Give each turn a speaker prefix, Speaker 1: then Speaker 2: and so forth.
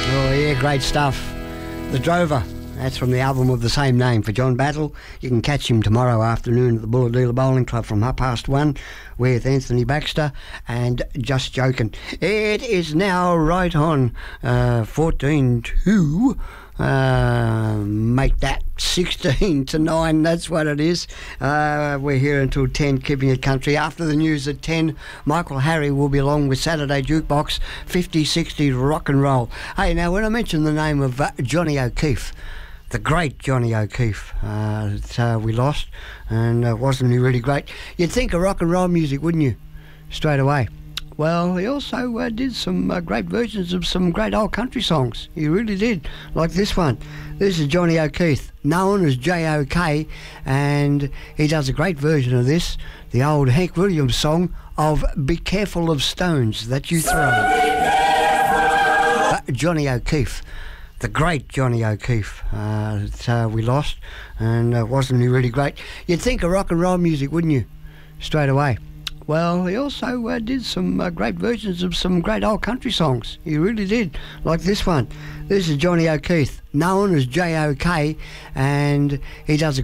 Speaker 1: Oh yeah, great stuff. The Drover. That's from the album of the same name for John Battle. You can catch him tomorrow afternoon at the Bulahdelah Bowling Club from 1:30 with Anthony Baxter and Just Joking. It is now right on 14 to make that 16 to 9. That's what it is. We're here until 10, keeping it country. After the news at 10, Michael Harry will be along with Saturday Jukebox 50-60 rock and roll. Hey, now when I mentioned the name of Johnny O'Keefe, the great Johnny O'Keefe, we lost, and wasn't he really great? You'd think of rock and roll music, wouldn't you? Straight away. Well, he also did some great versions of some great old country songs. He really did, like this one. This is Johnny O'Keefe, known as J.O.K., and he does a great version of this, the old Hank Williams song of Be Careful of Stones That You Throw. Johnny O'Keefe. The great Johnny O'Keefe, we lost, and wasn't he really great? You'd think of rock and roll music, wouldn't you? Straight away. Well, he also did some great versions of some great old country songs. He really did, like this one. This is Johnny O'Keefe, known as J.O.K., and he does a